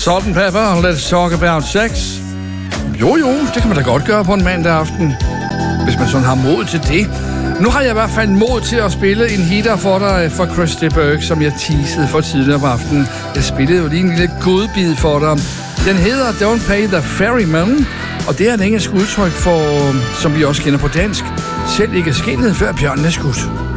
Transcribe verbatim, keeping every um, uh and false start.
Sådan, Pepper, let's talk about sex. Jo, jo, det kan man da godt gøre på en mandag aften, hvis man sådan har mod til det. Nu har jeg i hvert fald mod til at spille en hitter for dig fra Christy Burke, som jeg teasede for tidligere på aftenen. Jeg spillede jo lige en lille godbid for dig. Den hedder Don't Pay the Ferryman, og det er et engelsk udtryk for, som vi også kender på dansk, selv ikke skinnet før bjørnen er skudt.